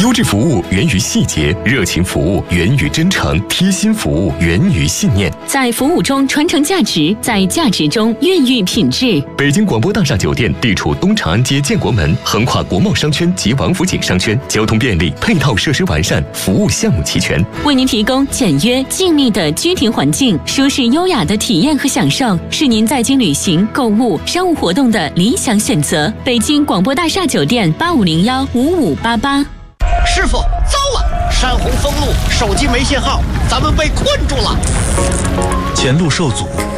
优质服务源于细节，热情服务源于真诚，贴心服务源于信念。 在服务中传承价值，在价值中孕育品质。 北京广播大厦酒店地处东长安街建国门，横跨国贸商圈及王府井商圈，交通便利，配套设施完善，服务项目齐全， 为您提供简约静谧的居庭环境，舒适优雅的体验和享受，是您在京旅行、购物、商务活动的理想选择。北京广播大厦酒店85015588。 师傅，糟了！山洪封路，手机没信号，咱们被困住了。 前路受阻，